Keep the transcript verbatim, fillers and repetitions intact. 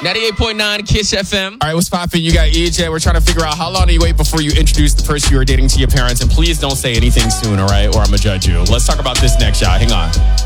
ninety-eight point nine Kiss F M. All right, what's poppin'? You got E J. We're trying to figure out how long do you wait before you introduce the person you are dating to your parents. And please don't say anything soon, all right? Or I'm going to judge you. Let's talk about this next, y'all. Hang on.